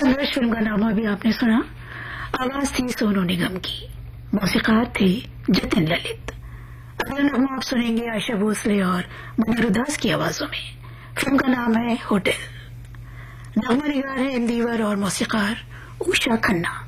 संघर्ष फिल्म का नामा भी आपने सुना। आवाज थी सोनू निगम की, मौसीकार थे जतिन ललित। अगला नगमा आप सुनेंगे आयशा भोसले और मनोहर की आवाजों में। फिल्म का नाम है होटल। नगमा निगार है इंदिवर और मौसीकार उषा खन्ना।